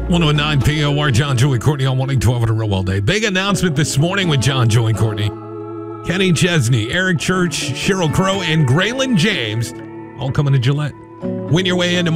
109 POR, John, Joey, Courtney on 112 on a real well day. Big announcement this morning with John, Joey, Courtney. Kenny Chesney, Eric Church, Cheryl Crow, and Graylin James all coming to Gillette. Win your way into